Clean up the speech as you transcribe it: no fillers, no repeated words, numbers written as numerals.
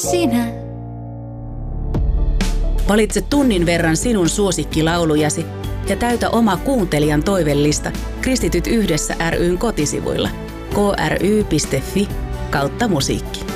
sinä. Valitse tunnin verran sinun suosikkilaulujasi ja täytä oma kuuntelijan toivellista Kristityt yhdessä ry:n kotisivuilla kry.fi/musiikki.